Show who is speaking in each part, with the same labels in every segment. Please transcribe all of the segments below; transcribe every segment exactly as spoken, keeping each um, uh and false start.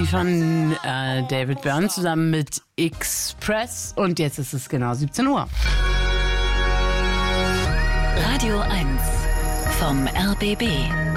Speaker 1: von äh, David Byrne zusammen mit Express. Und jetzt ist es genau siebzehn Uhr.
Speaker 2: Radio eins vom R B B.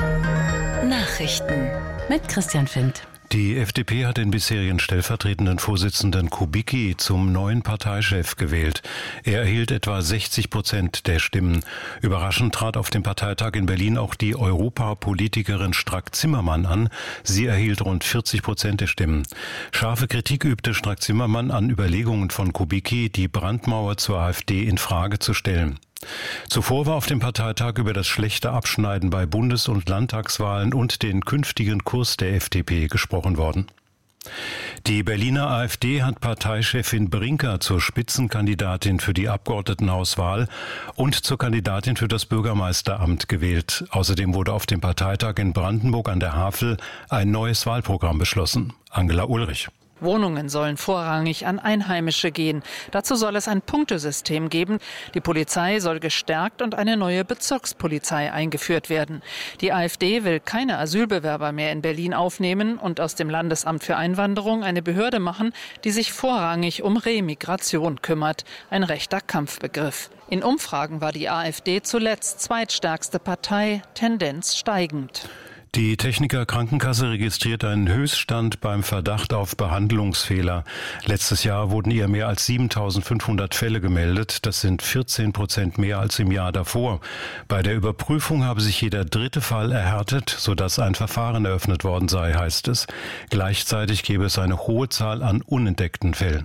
Speaker 2: Nachrichten
Speaker 1: mit Christian Findt.
Speaker 3: Die F D P hat den bisherigen stellvertretenden Vorsitzenden Kubicki zum neuen Parteichef gewählt. Er erhielt etwa sechzig Prozent der Stimmen. Überraschend trat auf dem Parteitag in Berlin auch die Europapolitikerin Strack-Zimmermann an. Sie erhielt rund vierzig Prozent der Stimmen. Scharfe Kritik übte Strack-Zimmermann an Überlegungen von Kubicki, die Brandmauer zur AfD in Frage zu stellen. Zuvor war auf dem Parteitag über das schlechte Abschneiden bei Bundes- und Landtagswahlen und den künftigen Kurs der F D P gesprochen worden. Die Berliner AfD hat Parteichefin Brinker zur Spitzenkandidatin für die Abgeordnetenhauswahl und zur Kandidatin für das Bürgermeisteramt gewählt. Außerdem wurde auf dem Parteitag in Brandenburg an der Havel ein neues Wahlprogramm beschlossen. Angela Ulrich.
Speaker 4: Wohnungen sollen vorrangig an Einheimische gehen. Dazu soll es ein Punktesystem geben. Die Polizei soll gestärkt und eine neue Bezirkspolizei eingeführt werden. Die AfD will keine Asylbewerber mehr in Berlin aufnehmen und aus dem Landesamt für Einwanderung eine Behörde machen, die sich vorrangig um Remigration kümmert. Ein rechter Kampfbegriff. In Umfragen war die AfD zuletzt zweitstärkste Partei, Tendenz steigend.
Speaker 3: Die Techniker Krankenkasse registriert einen Höchststand beim Verdacht auf Behandlungsfehler. Letztes Jahr wurden ihr mehr als siebentausendfünfhundert Fälle gemeldet. Das sind vierzehn Prozent mehr als im Jahr davor. Bei der Überprüfung habe sich jeder dritte Fall erhärtet, sodass ein Verfahren eröffnet worden sei, heißt es. Gleichzeitig gäbe es eine hohe Zahl an unentdeckten Fällen.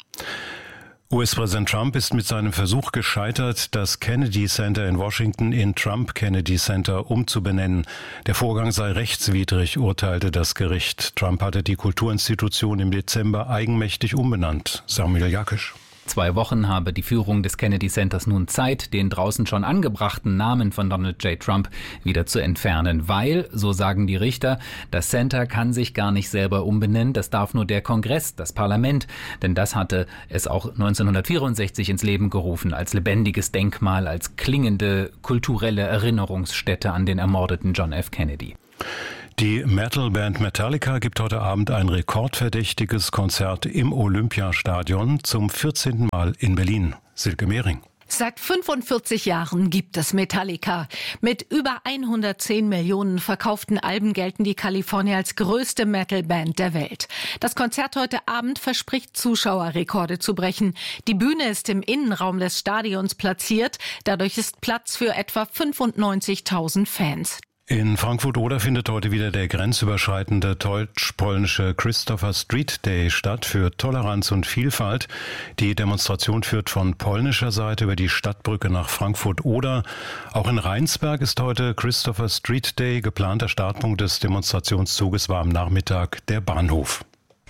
Speaker 3: U S-Präsident Trump ist mit seinem Versuch gescheitert, das Kennedy Center in Washington in Trump Kennedy Center umzubenennen. Der Vorgang sei rechtswidrig, urteilte das Gericht. Trump hatte die Kulturinstitution im Dezember eigenmächtig umbenannt. Samuel Jakisch.
Speaker 5: Zwei Wochen habe die Führung des Kennedy Centers nun Zeit, den draußen schon angebrachten Namen von Donald J. Trump wieder zu entfernen, weil, so sagen die Richter, das Center kann sich gar nicht selber umbenennen, das darf nur der Kongress, das Parlament, denn das hatte es auch neunzehnhundertvierundsechzig ins Leben gerufen, als lebendiges Denkmal, als klingende kulturelle Erinnerungsstätte an den ermordeten John F. Kennedy.
Speaker 3: Die Metalband Metallica gibt heute Abend ein rekordverdächtiges Konzert im Olympiastadion zum vierzehnten Mal in Berlin. Silke Mehring.
Speaker 6: Seit fünfundvierzig Jahren gibt es Metallica. Mit über hundertzehn Millionen verkauften Alben gelten die Kalifornier als größte Metalband der Welt. Das Konzert heute Abend verspricht, Zuschauerrekorde zu brechen. Die Bühne ist im Innenraum des Stadions platziert. Dadurch ist Platz für etwa fünfundneunzigtausend Fans.
Speaker 3: In Frankfurt-Oder findet heute wieder der grenzüberschreitende deutsch-polnische Christopher Street Day statt für Toleranz und Vielfalt. Die Demonstration führt von polnischer Seite über die Stadtbrücke nach Frankfurt-Oder. Auch in Rheinsberg ist heute Christopher Street Day. Geplanter Startpunkt des Demonstrationszuges war am Nachmittag der Bahnhof.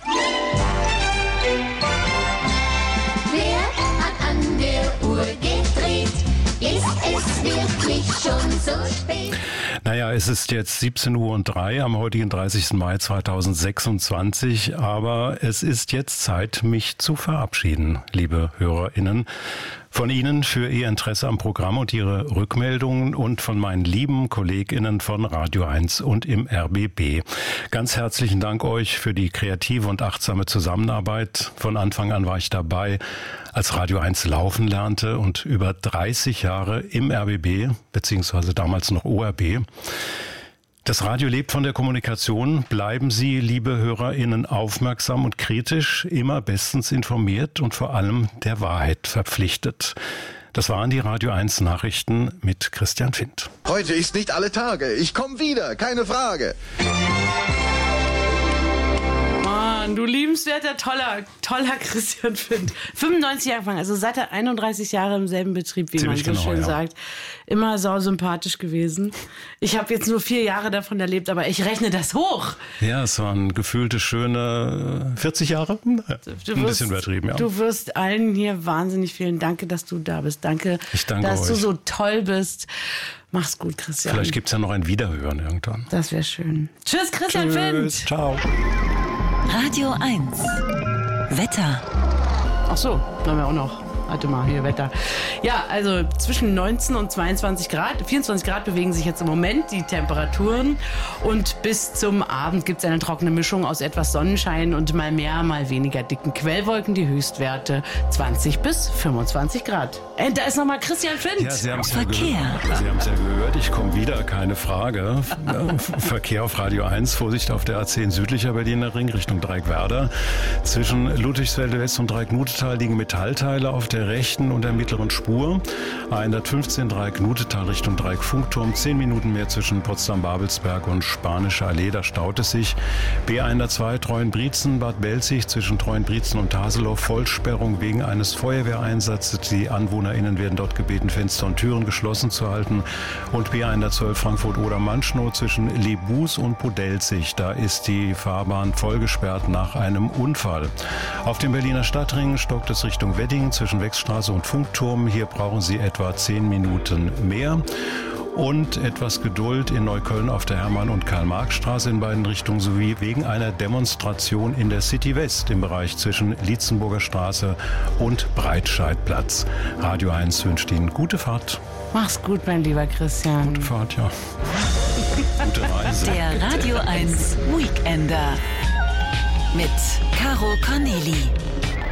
Speaker 7: Wer hat an der Uhr gedreht? Ist es wirklich schon so spät?
Speaker 3: Naja, es ist jetzt siebzehn Uhr und drei am heutigen dreißigsten Mai zweitausendsechsundzwanzig, aber es ist jetzt Zeit, mich zu verabschieden, liebe HörerInnen. Von Ihnen für Ihr Interesse am Programm und Ihre Rückmeldungen und von meinen lieben KollegInnen von Radio eins und im R B B. Ganz herzlichen Dank euch für die kreative und achtsame Zusammenarbeit. Von Anfang an war ich dabei, als Radio eins laufen lernte und über dreißig Jahre im R B B, beziehungsweise damals noch O R B. Das Radio lebt von der Kommunikation. Bleiben Sie, liebe HörerInnen, aufmerksam und kritisch, immer bestens informiert und vor allem der Wahrheit verpflichtet. Das waren die Radio eins Nachrichten mit Christian Findt.
Speaker 8: Heute ist nicht alle Tage. Ich komme wieder, keine Frage.
Speaker 1: Mann, du liebenswerter, toller, toller Christian Findt. fünfundneunzig Jahre lang, also seit er einunddreißig Jahre im selben Betrieb, wie
Speaker 3: Ziemlich
Speaker 1: man so
Speaker 3: genau,
Speaker 1: schön
Speaker 3: ja.
Speaker 1: sagt. Immer sausympathisch gewesen. Ich habe jetzt nur vier Jahre davon erlebt, aber ich rechne das hoch.
Speaker 3: Ja, es waren gefühlte, schöne vierzig Jahre. Naja,
Speaker 1: Du
Speaker 3: ein
Speaker 1: wirst,
Speaker 3: bisschen übertrieben, ja.
Speaker 1: Du wirst allen hier wahnsinnig vielen Danke, dass du da bist. Danke,
Speaker 3: Ich danke
Speaker 1: dass
Speaker 3: euch.
Speaker 1: du so toll bist. Mach's gut, Christian.
Speaker 3: Vielleicht gibt's ja noch ein Wiederhören irgendwann.
Speaker 1: Das wäre schön. Tschüss, Christian Findt.
Speaker 3: Ciao.
Speaker 2: Radio eins. Wetter.
Speaker 1: Ach so, wollen wir auch noch. Warte mal, hier Wetter. Ja, also zwischen neunzehn und zweiundzwanzig Grad. vierundzwanzig Grad bewegen sich jetzt im Moment die Temperaturen. Und bis zum Abend gibt es eine trockene Mischung aus etwas Sonnenschein und mal mehr, mal weniger dicken Quellwolken. Die Höchstwerte zwanzig bis fünfundzwanzig Grad. Äh, da ist nochmal Christian Flindt.
Speaker 3: Ja, Sie haben es ja
Speaker 2: Verkehr.
Speaker 3: gehört. Sie haben es ja gehört. Ich komme wieder, keine Frage. Verkehr auf Radio eins. Vorsicht auf der A zehn südlicher Berliner Ring Richtung Dreieckwerder. Zwischen Ludwigsfelde West und Dreiecknutetal liegen Metallteile auf der rechten und der mittleren Spur. A hundertfünfzehn Dreiecknutetal Richtung Dreieckfunkturm. Zehn Minuten mehr zwischen Potsdam-Babelsberg und Spanische Allee. Da staut es sich. B hundertzwei Treuenbrietzen, Bad Belzig zwischen Treuenbrietzen und Haselow. Vollsperrung wegen eines Feuerwehreinsatzes. Die AnwohnerInnen werden dort gebeten, Fenster und Türen geschlossen zu halten. Und B hundertzwölf Frankfurt-Oder-Manschnow zwischen Lebus und Podelzig. Da ist die Fahrbahn vollgesperrt nach einem Unfall. Auf dem Berliner Stadtring stockt es Richtung Wedding zwischen Wechstraße und Funkturm. Hier brauchen Sie etwa zehn Minuten mehr. Und etwas Geduld in Neukölln auf der Hermann- und Karl-Marx-Straße in beiden Richtungen sowie wegen einer Demonstration in der City West im Bereich zwischen Lietzenburger Straße und Breitscheidplatz. Radio eins wünscht Ihnen gute Fahrt.
Speaker 1: Mach's gut, mein lieber Christian.
Speaker 3: Gute Fahrt, ja. Gute Reise.
Speaker 2: Der Radio eins Weekender mit Caro Corneli.